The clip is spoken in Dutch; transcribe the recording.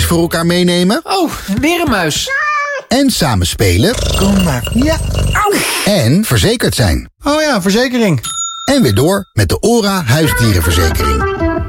cadeautjes voor elkaar meenemen. Oh, weer een muis. En samen spelen. Kom maar. Ja. Au. En verzekerd zijn. Oh ja, verzekering. En weer door met de OHRA huisdierenverzekering.